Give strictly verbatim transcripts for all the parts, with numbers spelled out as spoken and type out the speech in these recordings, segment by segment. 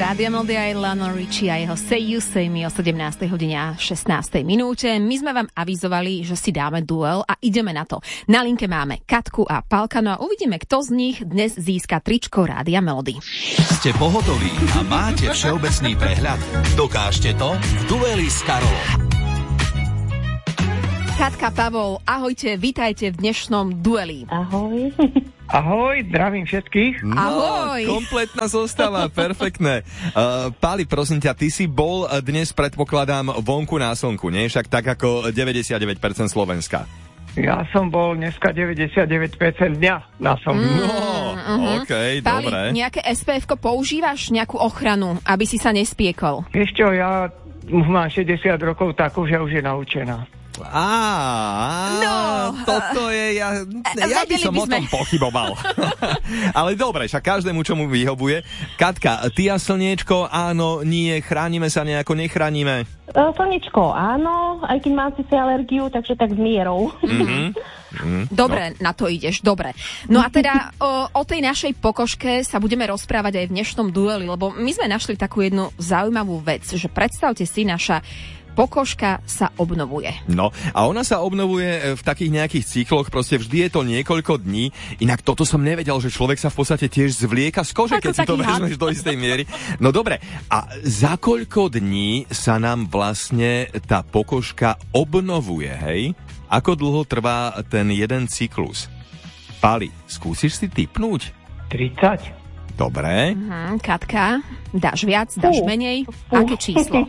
Rádio Melody aj Lionel Richie a jeho Say You Say Me o sedemnástej hodine a šestnástej minúte. My sme vám avizovali, že si dáme duel a ideme na to. Na linke máme Katku a Pálka, no a uvidíme, kto z nich dnes získa tričko Rádia Melody. Ste pohotoví a máte všeobecný prehľad? Dokážte to v dueli s Karolom. Katka, Pavol, ahojte, vítajte v dnešnom dueli. Ahoj. Ahoj, zdravím všetkých. No, ahoj. Kompletná zostava, perfektné. Uh, Páli, prosím ťa, ty si bol dnes, predpokladám, vonku na slnku, nie? Však tak ako deväťdesiatdeväť percent Slovenska. Ja som bol dneska deväťdesiatdeväť percent dňa na slnku. No, uh-huh. okej, okay, Páli, dobre. nejaké es pé efko používaš, nejakú ochranu, aby si sa nespiekol? Vieš čo, ja už mám šesťdesiat rokov, tak už ja už je naučená. Á, no, toto je, ja, ja by som by sme... o tom pochyboval. Ale dobre, však každému, čo mu vyhovuje. Katka, ty a slniečko, áno, nie, chránime sa nejako, nechránime? Slniečko, áno, aj keď mám síce alergiu, takže tak s mierou. Mm-hmm. Mm, dobre, no. Na to ideš, dobre. No a teda o, o tej našej pokožke sa budeme rozprávať aj v dnešnom dueli, lebo my sme našli takú jednu zaujímavú vec, že predstavte si, naša pokožka sa obnovuje. No, a ona sa obnovuje v takých nejakých cykloch, proste vždy je to niekoľko dní. Inak toto som nevedel, že človek sa v podstate tiež zvlieka z kože, keď si to vezmeš do istej miery. No dobre, a za koľko dní sa nám vlastne tá pokožka obnovuje, hej? Ako dlho trvá ten jeden cyklus? Páli, skúsiš si tipnúť? tridsať. Dobre. Mhm, Katka, dáš viac, dáš menej? Aké číslo?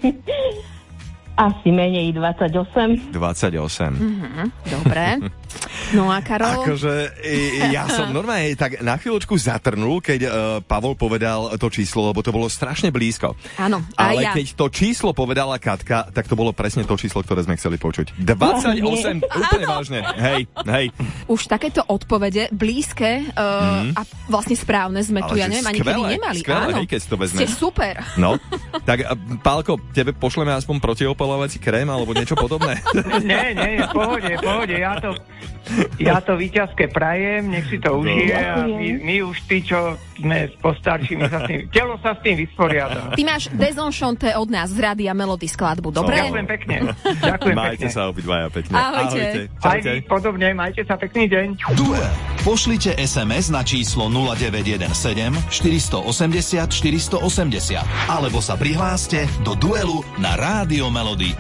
Asi menej dvadsaťosem. dvadsaťosem. Mm-hmm, dobre. No a Karol? Akože ja som normálne tak na chvíľočku zatrnul, keď uh, Pavol povedal to číslo, lebo to bolo strašne blízko. Áno, ale ja. keď to číslo povedala Katka, tak to bolo presne to číslo, ktoré sme chceli počuť. dvadsaťosem, úplne vážne. Hej, hej. Už takéto odpovede blízke uh, mm. a vlastne správne sme tu, ale ja neviem, ani kedy nemali. Skvelé, áno, hej, keď si to vezmeš. Ste super. No, tak Pálko, tebe pošleme aspoň protiopalovací krém alebo niečo podobné. Nie, nie, pohode, pohode, ja to... Ja to víťazské prajem, nech si to užije a my, my už tí, čo sme postarší, my sa s tým, telo sa s tým vysporiada. Ty máš Desenchante od nás z Rádia Melody skladbu, dobre? Ďakujem pekne. Ďakujem majte pekne. sa obidvaja pekne. Ahojte. Ahojte. Aj vy podobne, majte sa pekný deň. Duel. Pošlite es em es na číslo nula deväť jeden sedem štyri osem nula štyri osem nula alebo sa prihláste do duelu na Rádio Melody